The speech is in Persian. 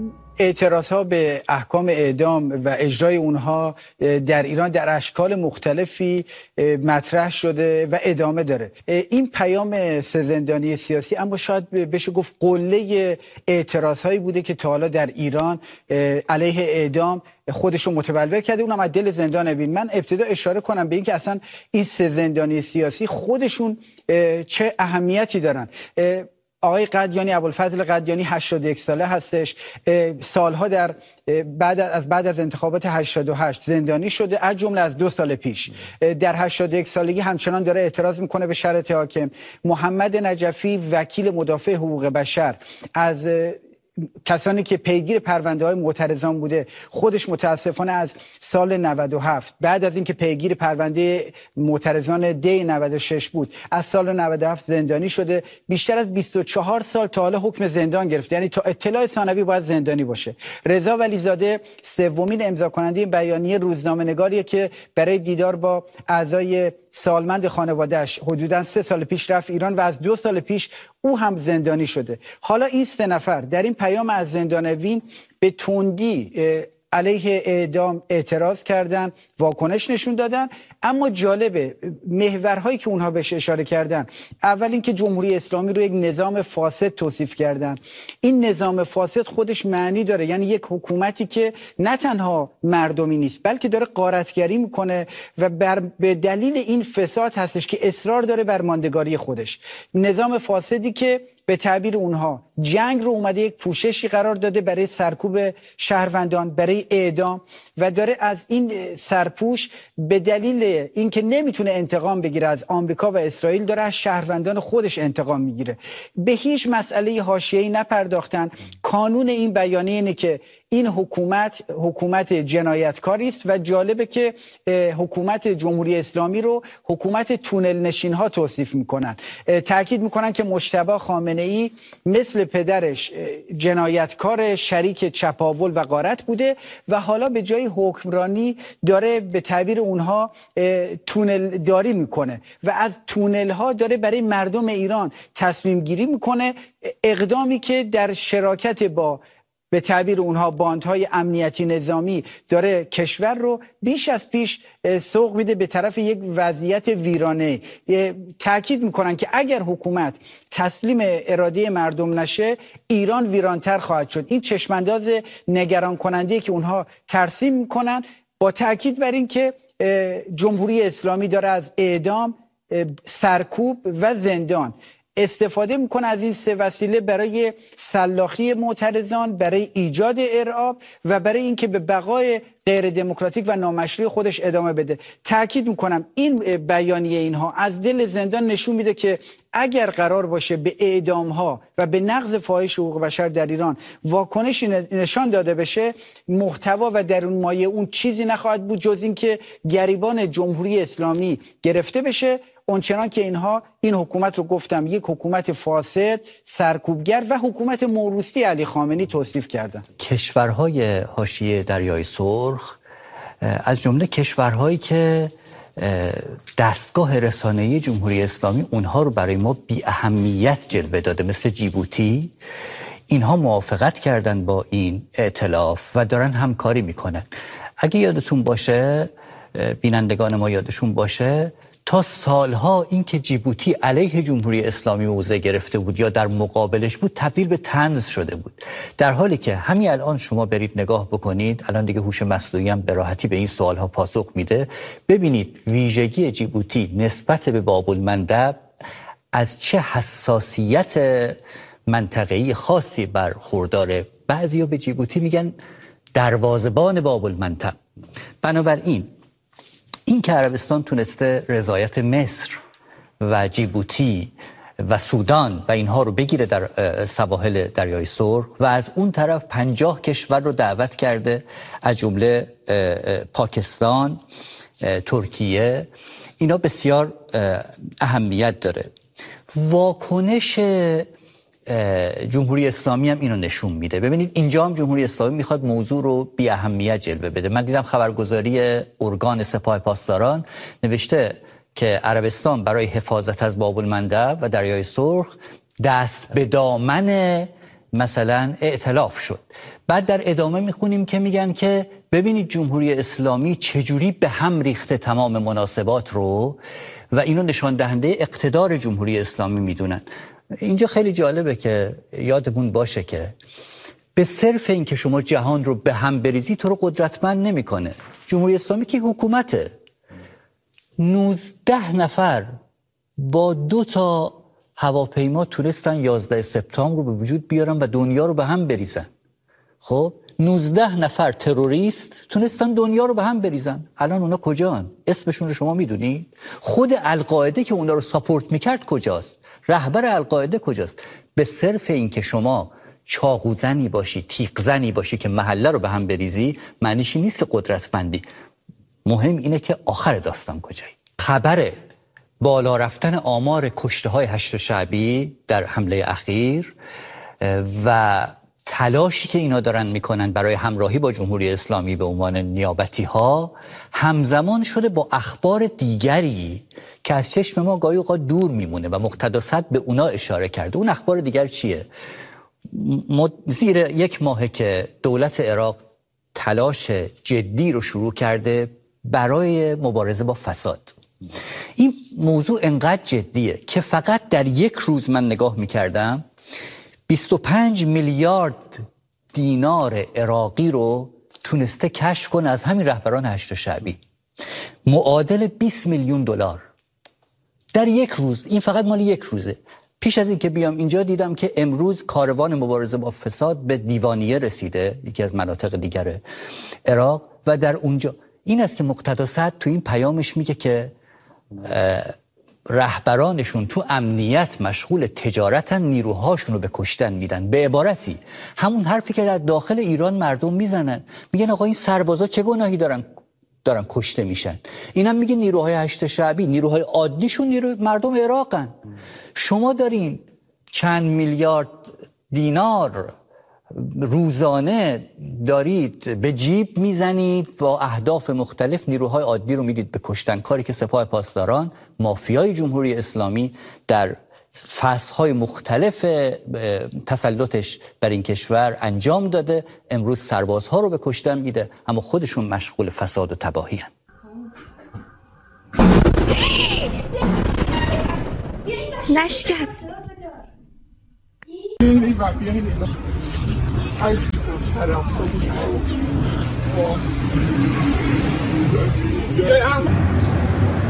اعتراضها به احکام اعدام و اجرای اونها در ایران در اشکال مختلفی مطرح شده و ادامه داره. این پیام سه زندانی سیاسی اما شاید بشه گفت قله اعتراضهایی بوده که تا حالا در ایران علیه اعدام خودش رو متبلور کرده، اونم از دل زندان اوین. من ابتدا اشاره کنم به این که اصلا این سه زندانی سیاسی خودشون چه اهمیتی دارن. آقای قدیانی، ابوالفضل قدیانی 81 ساله هستش، سالها بعد از انتخابات 88 زندانی شده، از جمله از 2 سال پیش. در 81 سالگی همچنان داره اعتراض میکنه به شرایط حاکم. محمد نجفی، وکیل مدافع حقوق بشر، از کسانی که پیگیر پرونده های معترضان بوده، خودش متاسفانه از سال 97 بعد از اینکه پیگیر پرونده معترضان دی 96 بود، از سال 97 زندانی شده. بیشتر از 24 سال تا حالا حکم زندان گرفته، یعنی تا اطلاع ثانوی باید زندانی باشه. رضا ولیزاده سومین امضا کننده بیانیه روزنامه‌نگاریه که برای دیدار با اعضای سالمند خانواده‌اش حدوداً 3 سال پیش رفت ایران و از 2 سال پیش او هم زندانی شده. حالا این 3 نفر در این پیام از زندان اوین به تندی علیه اعدام اعتراض کردن، واکنش نشون دادن. اما جالبه محورهایی که اونها بهش اشاره کردن، اول اینکه جمهوری اسلامی رو یک نظام فاسد توصیف کردن. این نظام فاسد خودش معنی داره، یعنی یک حکومتی که نه تنها مردمی نیست بلکه داره غارتگری میکنه و به دلیل این فساد هستش که اصرار داره بر ماندگاری خودش. نظام فاسدی که به تعبیر اونها جنگ رو اومده یک پوششی قرار داده برای سرکوب شهروندان، برای اعدام، و داره از این سرپوش به دلیل اینکه نمیتونه انتقام بگیره از آمریکا و اسرائیل، داره از شهروندان خودش انتقام میگیره. به هیچ مسئله حاشیه‌ای نپرداختن. کانون این بیانیه اینه که این حکومت جنایتکاری است و جالبه که حکومت جمهوری اسلامی رو حکومت تونل نشین ها توصیف میکنن. تاکید میکنن که مجتبی خامنه‌ای مثل پدرش جنایتکار، شریک چپاول و غارت بوده و حالا به جای حکمرانی داره به تعبیر اونها تونل داری میکنه و از تونل ها داره برای مردم ایران تصمیم گیری میکنه. اقدامی که در شراکت با به تعبیر اونها باندهای امنیتی نظامی داره کشور رو بیش از پیش سوق میده به طرف یک وضعیت ویرانه. تاکید میکنن که اگر حکومت تسلیم اراده مردم نشه، ایران ویرانتر خواهد شد. این چشمانداز نگران کننده که اونها ترسیم میکنن، با تاکید بر این که جمهوری اسلامی داره از اعدام، سرکوب و زندان استفاده میکنه، از این 3 وسیله برای سلاخی معترضان، برای ایجاد ارعاب و برای اینکه به بقای غیر دموکراتیک و نامشروع خودش ادامه بده. تاکید میکنم این بیانیه اینها از دل زندان نشون میده که اگر قرار باشه به اعدام ها و به نقض فاحش حقوق بشر در ایران واکنشی نشان داده بشه، محتوا و درون مایه اون چیزی نخواهد بود جز اینکه گریبان جمهوری اسلامی گرفته بشه، اونچنان که این حکومت رو گفتم یک حکومت فاسد، سرکوبگر و حکومت موروثی علی خامنه‌ای توصیف کردن. کشورهای حاشیه دریای سرخ از جمله کشورهایی که دستگاه رسانه‌ای جمهوری اسلامی اونها رو برای ما بی اهمیت جلوه داده، مثل جیبوتی، اینها موافقت کردن با این ائتلاف و دارن همکاری میکنن. اگه یادتون باشه، بینندگان ما یادشون باشه، تا سالها این که جیبوتی علیه جمهوری اسلامی موضع گرفته بود یا در مقابلش بود تبدیل به طنز شده بود، در حالی که همین الان شما برید نگاه بکنید، الان دیگه هوش مصنوعی هم به راحتی به این سوالها پاسخ میده، ببینید ویژگی جیبوتی نسبت به باب‌المندب از چه حساسیت منطقه‌ای خاصی برخورداره. بعضیا به جیبوتی میگن دروازه‌بان باب‌المندب. بنابراین این که عربستان تونسته رضایت مصر و جیبوتی و سودان و اینها رو بگیره در سواحل دریای سرخ و از اون طرف 50 کشور رو دعوت کرده از جمله پاکستان، ترکیه، اینا بسیار اهمیت داره. واکنش جمهوری اسلامی هم اینو نشون میده. ببینید اینجا هم جمهوری اسلامی میخواد موضوع رو بی اهمیت جلوه بده. من دیدم خبرگزاری ارگان سپاه پاسداران نوشته که عربستان برای حفاظت از باب‌المندب و دریای سرخ دست به دامن مثلا ائتلاف شد. بعد در ادامه میخونیم که میگن که ببینید جمهوری اسلامی چجوری به هم ریخته تمام مناسبات رو و اینو نشان دهنده اقتدار جمهوری اسلامی میدونن. اینجا خیلی جالبه که یادمون باشه که به صرف این که شما جهان رو به هم بریزی تو رو قدرتمند نمیکنه. جمهوری اسلامی که حکومته، 19 نفر با 2 تا هواپیما تونستن 11 سپتامبر رو به وجود بیارن و دنیا رو به هم بریزن. خب 19 نفر تروریست تونستن دنیا رو به هم بریزن. الان اونا کجان؟ اسمشون رو شما میدونید؟ خود القاعده که اونا رو ساپورت میکرد کجاست؟ رهبر القاعده کجاست؟ به صرف این که شما چاقوزنی باشی، تیغزنی باشی که محله رو به هم بریزی، معنیش نیست که قدرتمندی. مهم اینه که آخر داستان کجایی. خبر بالا رفتن آمار کشته‌های 8 شعبی در حمله اخیر و تلاشی که اینا دارن میکنن برای همراهی با جمهوری اسلامی به عنوان نیابتی ها همزمان شده با اخبار دیگری که از چشم ما گاهی اوقات دور میمونه و مقتدا صدر به اونا اشاره کرده. اون اخبار دیگر چیه؟ زیر 1 ماهه که دولت عراق تلاش جدی رو شروع کرده برای مبارزه با فساد. این موضوع انقدر جدیه که فقط در 1 روز من نگاه میکردم 25 میلیارد دینار عراقی رو تونسته کشف کنه از همین رهبران 8 شعبی، معادل 20 میلیون دلار در 1 روز. این فقط مال 1 روزه. پیش از این که بیام اینجا دیدم که امروز کاروان مبارزه با فساد به دیوانیه رسیده، یکی از مناطق دیگر عراق، و در اونجا این است که مقتدا صدر تو این پیامش میگه که رهبرانشون تو امنیت مشغول تجارتن، نیروهاشون رو به کشتن میدن. به عبارتی همون حرفی که در داخل ایران مردم میزنن، میگن آقا این سربازا چه گناهی دارن کشته میشن. اینم میگه نیروهای 8 شعبی، نیروهای عادیشون مردم عراقن. شما دارین چند میلیارد دینار روزانه دارید به جیب میزنید با اهداف مختلف، نیروهای عادی رو میدید به کشتن، کاری که سپاه پاسداران، مافیای جمهوری اسلامی در فصلهای مختلف تسلطش بر این کشور انجام داده. امروز سربازها رو به کشتن میده، اما خودشون مشغول فساد و تباهی هستند. نشکست عزیزم سلام